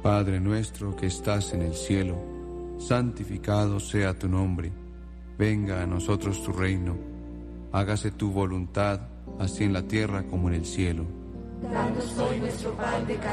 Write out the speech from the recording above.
Padre nuestro que estás en el cielo, santificado sea tu nombre. Venga a nosotros tu reino. Hágase tu voluntad, así en la tierra como en el cielo. Danos hoy nuestro pan de cada